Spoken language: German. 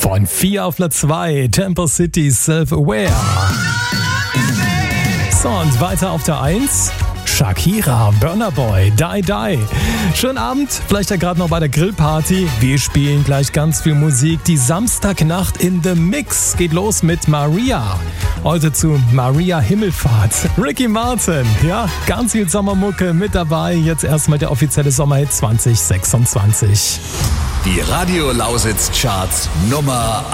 Von 4 auf Platz 2, Temple City Self-Aware. So, und weiter auf der 1, Shakira, Burna Boy, Die Die. Schönen Abend, vielleicht ja gerade noch bei der Grillparty. Wir spielen gleich ganz viel Musik. Die Samstagnacht in The Mix geht los mit Maria. Heute zu Maria Himmelfahrt. Ricky Martin, ja, ganz viel Sommermucke mit dabei. Jetzt erstmal der offizielle Sommerhit 2026. Die Radio Lausitz Charts Nummer